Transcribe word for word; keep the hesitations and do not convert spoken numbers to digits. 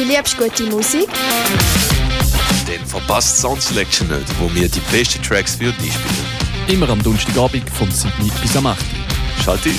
liebst gute Musik? Dann verpasst Sound Selection nicht, wo wir die besten Tracks für dich spielen. Immer am Donnerstagabend von sieben bis am acht. Schalt ein.